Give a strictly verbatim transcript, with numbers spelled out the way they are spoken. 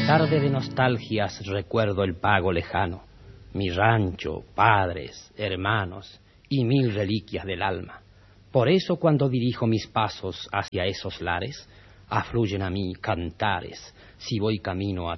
tarde de nostalgias recuerdo el pago lejano, mi rancho, padres, hermanos y mil reliquias del alma. Por eso cuando dirijo mis pasos hacia esos lares, afluyen a mí cantares, si voy camino a